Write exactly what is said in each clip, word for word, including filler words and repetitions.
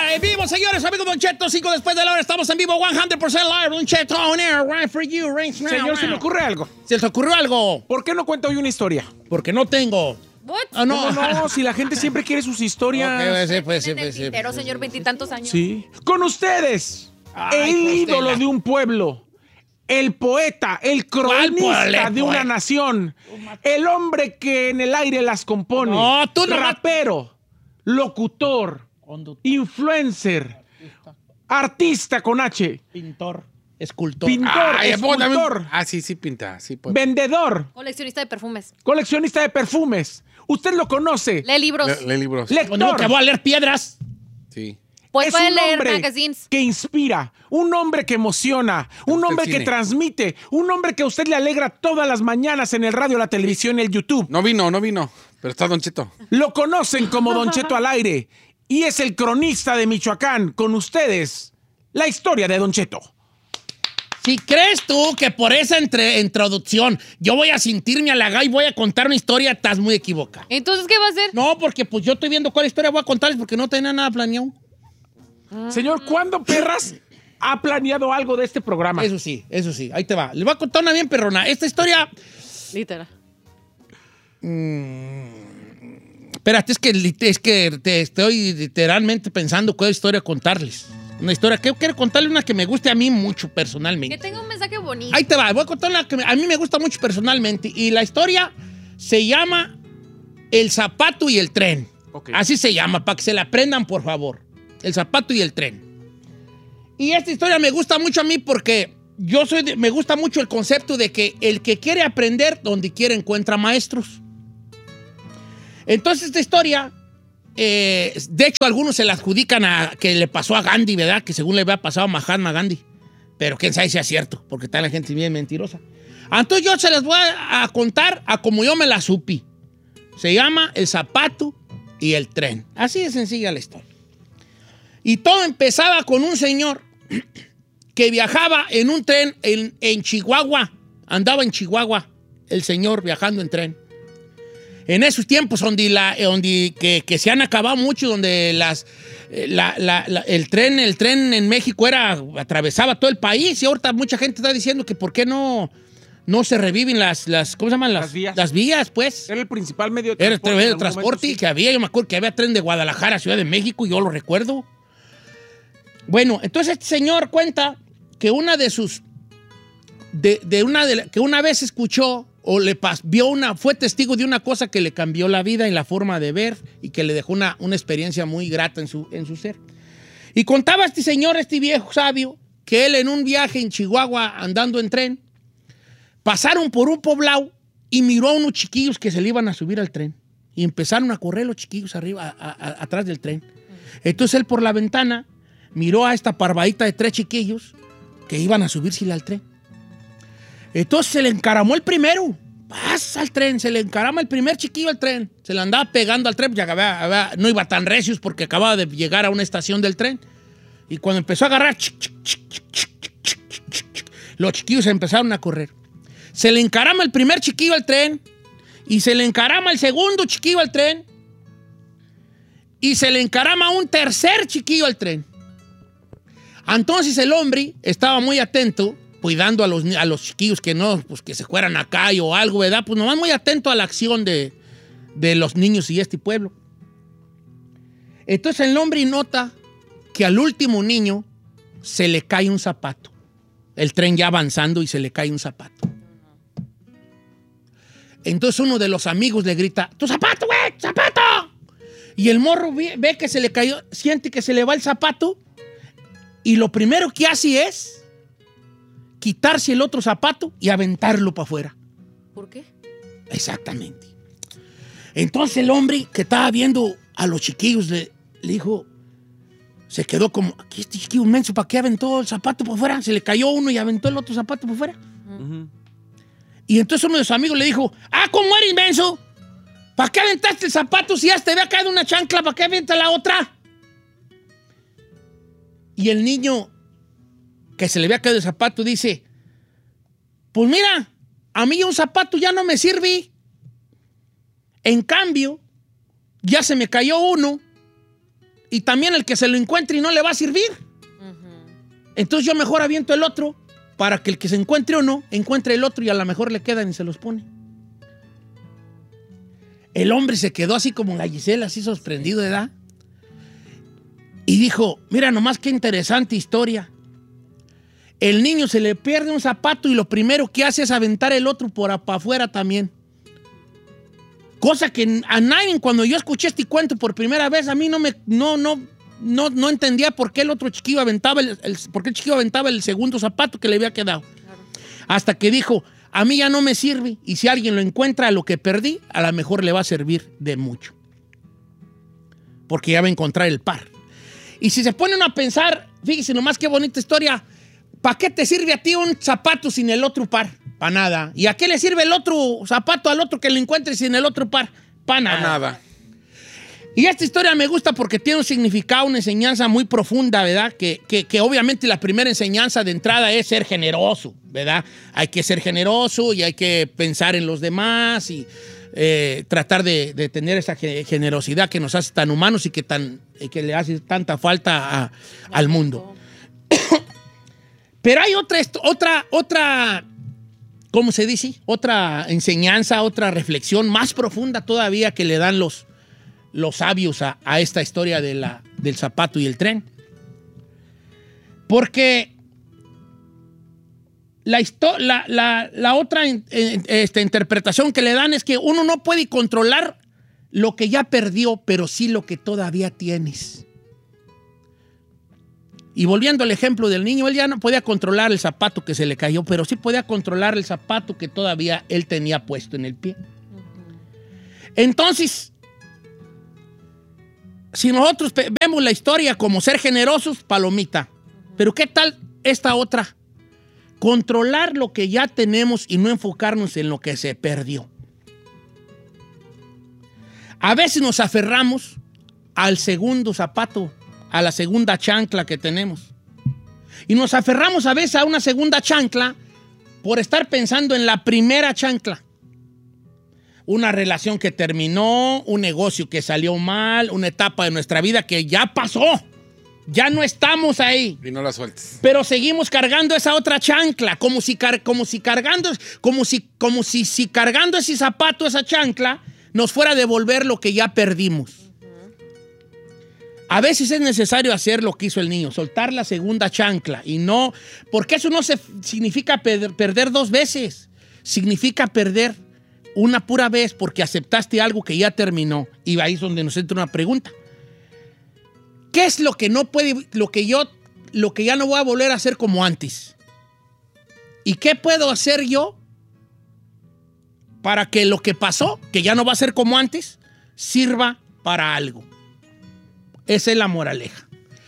en vivo, señores, amigos Don Cheto, cinco después de la hora, estamos en vivo, cien por ciento live, Don Cheto on air, right for you, right now. Señor, se me ocurre algo. ¿Se te ocurrió algo? ¿Por qué no cuenta hoy una historia? Porque no tengo. What? Ah, no. No, no, si la gente siempre quiere sus historias. Ok, pues sí, pues sí, En el pues sí. tintero, señor, veintitantos años. Sí. Con ustedes, Ay, el Costela. ídolo de un pueblo, el poeta, el cronista poeta? de una nación, el hombre que en el aire las compone, No, tú no- rapero, locutor, influencer, artista con H, Pintor, escultor. pintor, Ay, ¿a poco también? escultor, Ah, sí, sí pinta. Sí, pues. vendedor, Coleccionista de perfumes. coleccionista de perfumes. Usted lo conoce. Lee libros. Le, lee libros. Lector. No, que voy a leer piedras. Sí. Pues Es puede un leer hombre magazines. que inspira, un hombre que emociona, un gusta hombre el que cine. transmite, un hombre que a usted le alegra todas las mañanas en el radio, la televisión y el YouTube. No vino, no vino. Pero está Don Cheto. Lo conocen como Don Cheto al aire y es el cronista de Michoacán. Con ustedes, la historia de Don Cheto. Si crees tú que por esa entre- introducción yo voy a sentirme halagado y voy a contar una historia, estás muy equivocado. Entonces, ¿qué va a hacer? No, porque pues yo estoy viendo cuál historia voy a contarles porque no tenía nada planeado. Señor, ¿cuándo perras ha planeado algo de este programa? Eso sí, eso sí, ahí te va. Les voy a contar una bien perrona. Esta historia... Literal. Espérate, es que, lit- es que te estoy literalmente pensando cuál historia contarles. Una historia que quiero contarles una que me guste a mí mucho personalmente. Que tenga un mensaje bonito. Ahí te va, voy a contar una que me- a mí me gusta mucho personalmente. Y la historia se llama El zapato y el tren. Ok. Así se llama, para que se la aprendan, por favor. El zapato y el tren. Y esta historia me gusta mucho a mí porque yo soy de- me gusta mucho el concepto de que el que quiere aprender, donde quiere encuentra maestros. Entonces esta historia, eh, de hecho algunos se la adjudican a que le pasó a Gandhi, ¿verdad? Que según le había pasado a Mahatma Gandhi. Pero quién sabe si es cierto, porque está la gente bien mentirosa. Entonces yo se las voy a, a contar a como yo me la supi. Se llama El zapato y el tren. Así de sencilla la historia. Y todo empezaba con un señor que viajaba en un tren en, en Chihuahua. Andaba en Chihuahua el señor viajando en tren. En esos tiempos donde, la, donde que, que se han acabado mucho, donde las, eh, la, la, la, el, tren, el tren en México era, atravesaba todo el país y ahorita mucha gente está diciendo que por qué no, no se reviven las, las, ¿cómo se llaman? Las, Las vías. Las vías, pues. Era el principal medio de Era el transporte. medio de en algún transporte momento, sí. que había. Yo me acuerdo que había tren de Guadalajara a Ciudad de México, yo lo recuerdo. Bueno, entonces este señor cuenta que una de sus... De, de una de, que una vez escuchó o le pas, vio una, fue testigo de una cosa que le cambió la vida en la forma de ver y que le dejó una, una experiencia muy grata en su, en su ser. Y contaba este señor, este viejo sabio, que él en un viaje en Chihuahua andando en tren, pasaron por un poblado y miró a unos chiquillos que se le iban a subir al tren. Y empezaron a correr los chiquillos arriba, a, a, atrás del tren. Entonces él por la ventana miró a esta parvadita de tres chiquillos que iban a subirse al tren. Entonces se le encaramó el primero. Pasa al tren, se le encarama el primer chiquillo al tren. Se le andaba pegando al tren, ya había, había, no iba tan recios porque acababa de llegar a una estación del tren. Y cuando empezó a agarrar, chic, chic, chic, chic, chic, chic, chic, chic, los chiquillos empezaron a correr. Se le encarama el primer chiquillo al tren. Y se le encarama el segundo chiquillo al tren. Y se le encarama un tercer chiquillo al tren. Entonces el hombre estaba muy atento, cuidando a los, a los chiquillos que no, pues que se fueran a calle o algo, ¿verdad? Pues nomás muy atento a la acción de, de los niños y este pueblo. Entonces el hombre nota que al último niño se le cae un zapato. El tren ya avanzando y se le cae un zapato. Entonces uno de los amigos le grita, ¡tu zapato, güey! ¡Zapato! Y el morro ve, ve que se le cayó, siente que se le va el zapato y lo primero que hace es quitarse el otro zapato y aventarlo para afuera. ¿Por qué? Exactamente. Entonces el hombre que estaba viendo a los chiquillos le, le dijo, se quedó como, aquí este chiquillo inmenso, ¿para qué aventó el zapato para afuera? Se le cayó uno y aventó el otro zapato para afuera. Uh-huh. Y entonces uno de sus amigos le dijo, ah, ¿cómo eres inmenso? ¿Para qué aventaste el zapato si ya te había caído una chancla? ¿Para qué aventas la otra? Y el niño que se le había caído el zapato dice, pues mira, a mí un zapato ya no me sirve. En cambio, ya se me cayó uno y también el que se lo encuentre y no le va a servir. Uh-huh. Entonces yo mejor aviento el otro para que el que se encuentre o no, encuentre el otro y a lo mejor le quedan y se los pone. El hombre se quedó así como la Gisela, así sorprendido, ¿verdad? Y dijo, mira nomás qué interesante historia. El niño se le pierde un zapato y lo primero que hace es aventar el otro por afuera también. Cosa que a nadie, cuando yo escuché este cuento por primera vez, a mí no me no, no, no, no entendía por qué el otro chiquillo aventaba el, el, por qué el chiquillo aventaba el segundo zapato que le había quedado. Claro. Hasta que dijo, a mí ya no me sirve y si alguien lo encuentra, lo que perdí, a lo mejor le va a servir de mucho. Porque ya va a encontrar el par. Y si se ponen a pensar, fíjese nomás qué bonita historia, ¿para qué te sirve a ti un zapato sin el otro par? Para nada. ¿Y a qué le sirve el otro zapato al otro que lo encuentre sin el otro par? Para nada. Pa nada. Y esta historia me gusta porque tiene un significado, una enseñanza muy profunda, ¿verdad? Que, que, que obviamente la primera enseñanza de entrada es ser generoso, ¿verdad? Hay que ser generoso y hay que pensar en los demás y eh, tratar de, de tener esa generosidad que nos hace tan humanos y que, tan, que le hace tanta falta a, al mundo. Pero hay otra, otra, otra, ¿cómo se dice? Otra enseñanza, otra reflexión más profunda todavía que le dan los, los sabios a, a esta historia de la, del zapato y el tren. Porque la, la, la, la otra esta interpretación que le dan es que uno no puede controlar lo que ya perdió, pero sí lo que todavía tienes. Y volviendo al ejemplo del niño, él ya no podía controlar el zapato que se le cayó, pero sí podía controlar el zapato que todavía él tenía puesto en el pie. Uh-huh. Entonces, si nosotros vemos la historia como ser generosos, palomita. Uh-huh. Pero ¿qué tal esta otra? Controlar lo que ya tenemos y no enfocarnos en lo que se perdió. A veces nos aferramos al segundo zapato, a la segunda chancla que tenemos. Y nos aferramos a veces a una segunda chancla por estar pensando en la primera chancla. Una relación que terminó, un negocio que salió mal, una etapa de nuestra vida que ya pasó. Ya no estamos ahí. Y no la sueltes. Pero seguimos cargando esa otra chancla, como si, car como si cargando, como si, como si, si cargando ese zapato, esa chancla, nos fuera a devolver lo que ya perdimos. A veces es necesario hacer lo que hizo el niño, soltar la segunda chancla y no, porque eso no se, significa per, perder dos veces, significa perder una pura vez porque aceptaste algo que ya terminó. Y ahí es donde nos entra una pregunta. ¿Qué es lo que no puede, lo que yo, lo que ya no voy a volver a hacer como antes? ¿Y qué puedo hacer yo para que lo que pasó, que ya no va a ser como antes, sirva para algo? Esa es la moraleja.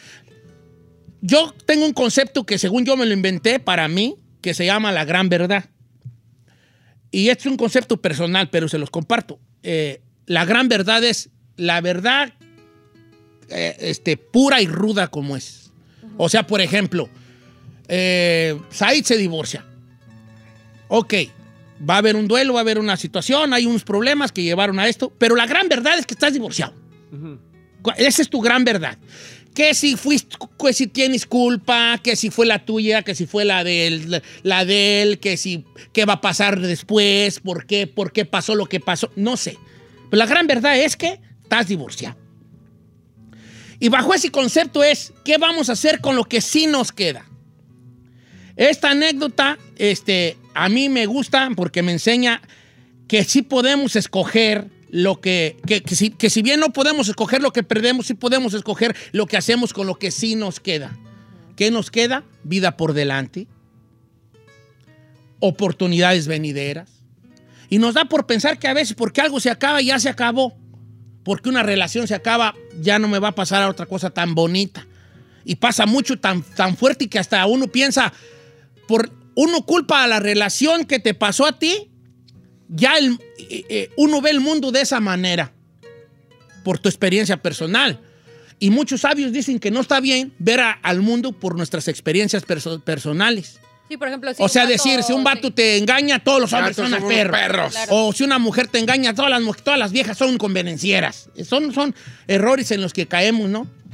Yo tengo un concepto que según yo me lo inventé para mí, que se llama la gran verdad. Y este es un concepto personal, pero se los comparto. Eh, la gran verdad es la verdad eh, este, pura y ruda como es. Uh-huh. O sea, por ejemplo, eh, Said se divorcia. Ok, va a haber un duelo, va a haber una situación, hay unos problemas que llevaron a esto, pero la gran verdad es que estás divorciado. Uh-huh. Esa es tu gran verdad. Que si fuiste, que si tienes culpa, que si fue la tuya, que si fue la de él, la de él, que si qué va a pasar después, por qué, por qué pasó lo que pasó, no sé. Pero la gran verdad es que estás divorciado. Y bajo ese concepto es, ¿qué vamos a hacer con lo que sí nos queda? Esta anécdota, este, a mí me gusta porque me enseña que sí podemos escoger lo que, que, que, si, que si bien no podemos escoger lo que perdemos, sí podemos escoger lo que hacemos con lo que sí nos queda. ¿Qué nos queda? Vida por delante, oportunidades venideras. Y nos da por pensar que a veces porque algo se acaba, ya se acabó. Porque una relación se acaba, ya no me va a pasar a otra cosa tan bonita. Y pasa mucho, tan, tan fuerte, y que hasta uno piensa, por, uno culpa a la relación que te pasó a ti. Ya el, eh, uno ve el mundo de esa manera por tu experiencia personal. Y muchos sabios dicen que no está bien ver a, al mundo por nuestras experiencias perso personales. Sí, por ejemplo, si o sea, vato, decir, si un vato sí. te engaña, todos los hombres son perros. perros. Claro. O si una mujer te engaña, todas las, todas las viejas son convenencieras. Son, son errores en los que caemos, ¿no?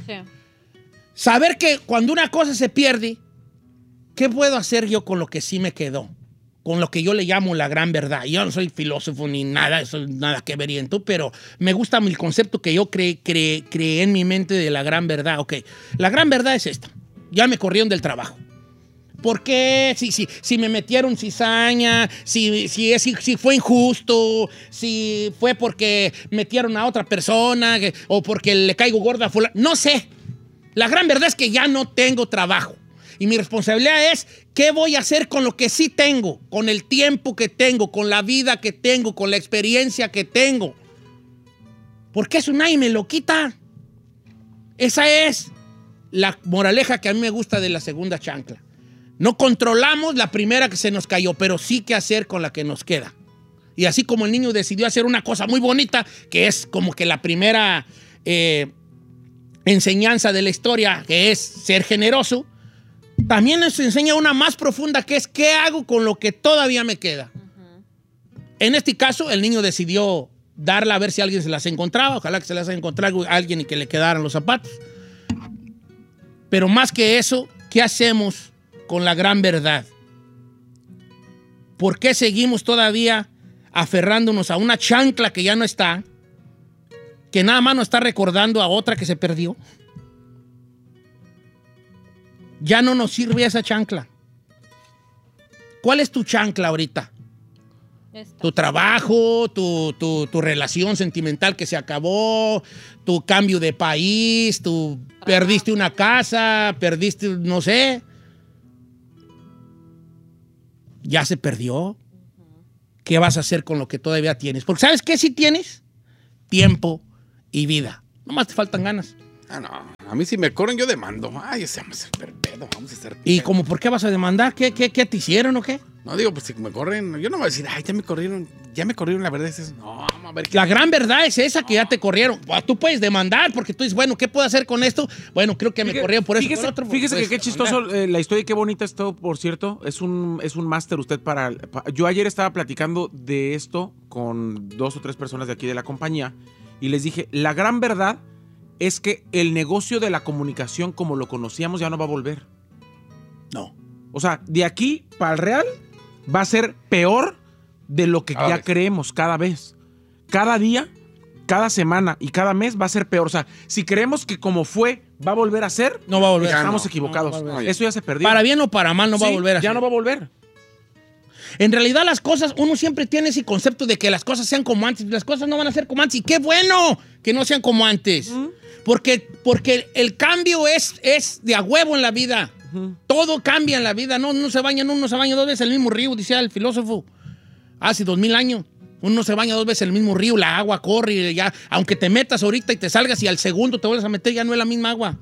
Sí. Saber que cuando una cosa se pierde, ¿qué puedo hacer yo con lo que sí me quedó? Con lo que yo le llamo la gran verdad. Yo no soy filósofo ni nada, eso nada que veriento, pero me gusta el concepto que yo creé, creé, creé en mi mente de la gran verdad. Ok, la gran verdad es esta. Ya me corrieron del trabajo. ¿Por qué? Si, si, si me metieron cizaña, si, si, si, si fue injusto, si fue porque metieron a otra persona o porque le caigo gorda a fulano. No sé. La gran verdad es que ya no tengo trabajo. Y mi responsabilidad es, ¿qué voy a hacer con lo que sí tengo? Con el tiempo que tengo, con la vida que tengo, con la experiencia que tengo. Porque eso nadie me lo quita. Esa es la moraleja que a mí me gusta de la segunda chancla. No controlamos la primera que se nos cayó, pero sí qué hacer con la que nos queda. Y así como el niño decidió hacer una cosa muy bonita, que es como que la primera eh, enseñanza de la historia, que es ser generoso, también nos enseña una más profunda, que es qué hago con lo que todavía me queda. Uh-huh. En este caso, el niño decidió darla a ver si alguien se las encontraba. Ojalá que se las encontrara a alguien y que le quedaran los zapatos. Pero más que eso, ¿qué hacemos con la gran verdad? ¿Por qué seguimos todavía aferrándonos a una chancla que ya no está, que nada más nos está recordando a otra que se perdió? Ya no nos sirve esa chancla. ¿Cuál es tu chancla ahorita? Esta. Tu trabajo, tu, tu, tu relación sentimental que se acabó, tu cambio de país, tu Ajá. perdiste una casa, perdiste, no sé. Ya se perdió. Uh-huh. ¿Qué vas a hacer con lo que todavía tienes? Porque ¿sabes qué sí tienes? Tiempo y vida. Nomás te faltan ganas. Ah, no. A mí si me corren yo demando. Ay, ese vamos a ser pedo, vamos a ser... ¿Y como por qué vas a demandar? ¿Qué, qué, qué te hicieron o qué? No, digo, pues si me corren, yo no voy a decir, ay, ya me corrieron, ya me corrieron, la verdad es eso. No, vamos a ver. La gran verdad es esa, que ya te corrieron. Tú puedes demandar porque tú dices, bueno, ¿qué puedo hacer con esto? Bueno, creo que me fíjese, corrieron por eso. Fíjese, por otro, fíjese pues, que qué chistoso eh, la historia y qué bonita es todo, por cierto. Es un, es un máster usted para, para... Yo ayer estaba platicando de esto con dos o tres personas de aquí de la compañía y les dije, la gran verdad es que el negocio de la comunicación como lo conocíamos ya no va a volver. No. O sea, de aquí para el real va a ser peor de lo que cada ya vez. creemos cada vez. Cada día, cada semana y cada mes va a ser peor. O sea, si creemos que como fue va a volver a ser, no va a volver. Estamos no, equivocados. No, Eso ya se perdió. Para bien o para mal no sí, va a volver a ya ser. no va a volver. En realidad las cosas, uno siempre tiene ese concepto de que las cosas sean como antes. Las cosas no van a ser como antes. Y qué bueno que no sean como antes. ¿Mm? Porque, porque el cambio es, es de a huevo en la vida. Uh-huh. Todo cambia en la vida. No, no se bañan uno, se baña dos veces en el mismo río, decía el filósofo. Hace dos mil años. Uno se baña dos veces en el mismo río, la agua corre y ya, aunque te metas ahorita y te salgas y al segundo te vuelves a meter, ya no es la misma agua.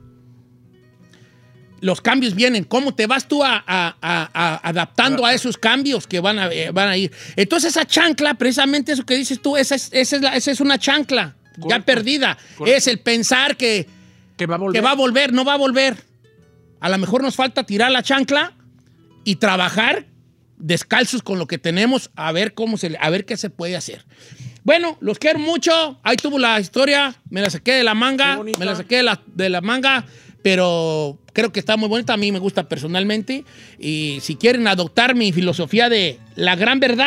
Los cambios vienen. ¿Cómo te vas tú a, a, a, a adaptando a esos cambios que van a, eh, van a ir? Entonces esa chancla, precisamente eso que dices tú, esa es, esa es, la, esa es una chancla. Correcto. Ya perdida. Correcto. Es el pensar que, que, va a volver. que va a volver, no va a volver. A lo mejor nos falta tirar la chancla y trabajar descalzos con lo que tenemos a ver cómo se, a ver qué se puede hacer. Bueno, los quiero mucho. Ahí tuvo la historia, me la saqué de la manga, me la saqué de la, de la manga, pero creo que está muy bonita, a mí me gusta personalmente. Y si quieren adoptar mi filosofía de la gran verdad,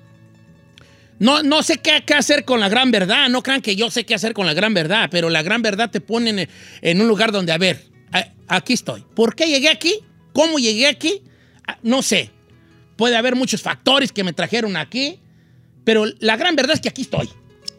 No, no sé qué, qué hacer con la gran verdad. No crean que yo sé qué hacer con la gran verdad, pero la gran verdad te pone en, en un lugar donde, a ver, a, aquí estoy. ¿Por qué llegué aquí? ¿Cómo llegué aquí? No sé. Puede haber muchos factores que me trajeron aquí, pero la gran verdad es que aquí estoy.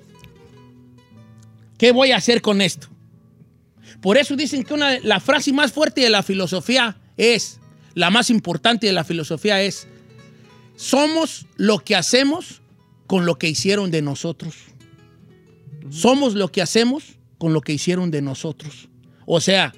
¿Qué voy a hacer con esto? Por eso dicen que una, la frase más fuerte de la filosofía es, la más importante de la filosofía es, somos lo que hacemos con lo que hicieron de nosotros. Somos lo que hacemos con lo que hicieron de nosotros. O sea,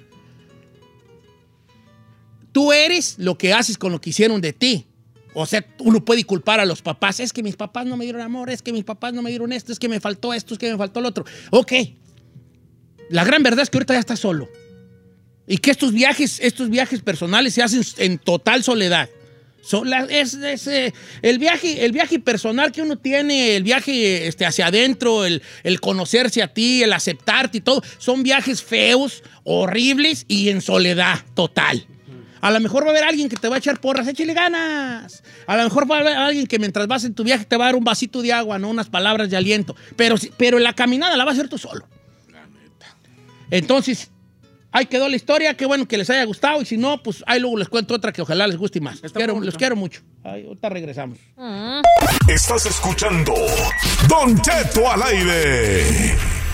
tú eres lo que haces con lo que hicieron de ti. O sea, uno puede culpar a los papás. Es que mis papás no me dieron amor, es que mis papás no me dieron esto, es que me faltó esto, es que me faltó lo otro. Ok. La gran verdad es que ahorita ya estás solo. Y que estos viajes, estos viajes personales se hacen en total soledad. Son las- es, es, eh, el, viaje, el viaje personal que uno tiene, el viaje este, hacia adentro, el, el conocerse a ti, el aceptarte y todo, son viajes feos, horribles y en soledad total. A lo mejor va a haber alguien que te va a echar porras, échale ganas. A lo mejor va a haber alguien que mientras vas en tu viaje te va a dar un vasito de agua, ¿no? Unas palabras de aliento. Pero, si- pero la caminada la vas a hacer tú solo. Entonces, ahí quedó la historia. Qué bueno que les haya gustado. Y si no, pues ahí luego les cuento otra que ojalá les guste más. Los Está quiero, bonito. los quiero mucho. Ahí, ahorita regresamos. Mm. Estás escuchando Don Cheto al aire.